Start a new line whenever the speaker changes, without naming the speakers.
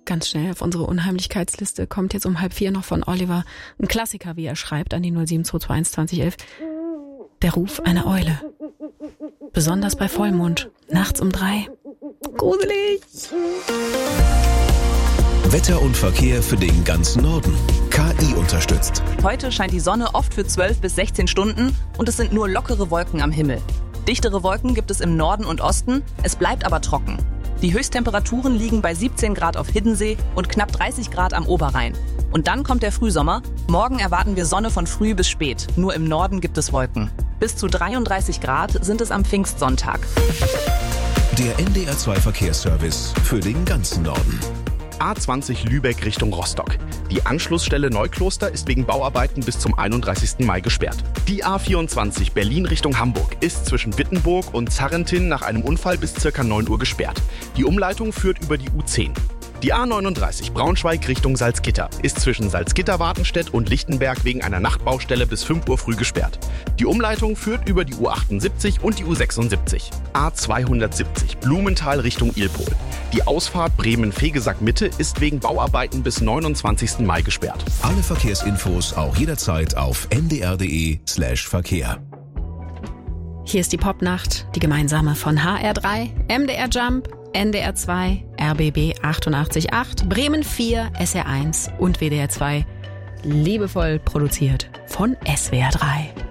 Ganz schnell auf unsere Unheimlichkeitsliste kommt jetzt um 3:30 noch von Oliver ein Klassiker, wie er schreibt, an die 07221 2011. Der Ruf einer Eule. Besonders bei Vollmond, nachts um 3. Gruselig.
Wetter und Verkehr für den ganzen Norden. KI unterstützt.
Heute scheint die Sonne oft für 12 bis 16 Stunden und es sind nur lockere Wolken am Himmel. Dichtere Wolken gibt es im Norden und Osten, es bleibt aber trocken. Die Höchsttemperaturen liegen bei 17 Grad auf Hiddensee und knapp 30 Grad am Oberrhein. Und dann kommt der Frühsommer. Morgen erwarten wir Sonne von früh bis spät. Nur im Norden gibt es Wolken. Bis zu 33 Grad sind es am Pfingstsonntag.
Der NDR2 Verkehrsservice für den ganzen Norden.
A20 Lübeck Richtung Rostock. Die Anschlussstelle Neukloster ist wegen Bauarbeiten bis zum 31. Mai gesperrt. Die A24 Berlin Richtung Hamburg ist zwischen Wittenburg und Zarrentin nach einem Unfall bis ca. 9 Uhr gesperrt. Die Umleitung führt über die U10. Die A39 Braunschweig Richtung Salzgitter ist zwischen Salzgitter-Wartenstedt und Lichtenberg wegen einer Nachtbaustelle bis 5 Uhr früh gesperrt. Die Umleitung führt über die U78 und die U76. A270 Blumenthal Richtung Ilpol. Die Ausfahrt Bremen-Fegesack-Mitte ist wegen Bauarbeiten bis 29. Mai gesperrt.
Alle Verkehrsinfos auch jederzeit auf ndr.de/Verkehr.
Hier ist die Popnacht, die gemeinsame von HR3, MDR Jump, NDR 2, RBB 88.8, Bremen 4, SR1 und WDR 2. Liebevoll produziert von SWR 3.